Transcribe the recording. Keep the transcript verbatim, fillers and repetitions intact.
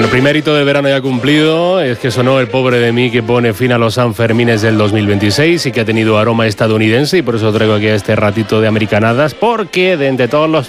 Bueno, el primer hito del verano ya cumplido es que sonó El pobre de mí, que pone fin a los Sanfermines del dos mil veintiséis y que ha tenido aroma estadounidense, y por eso traigo aquí a este ratito de americanadas, porque de entre todos los